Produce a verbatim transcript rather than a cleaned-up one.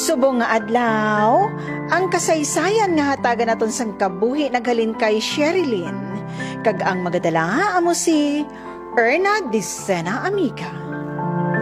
Subong nga adlaw, ang kasaysayan nga hatagan naton sang kabuhi naghalin kay Sherilyn. Kag ang magadala amo si Erna Dicena Amiga.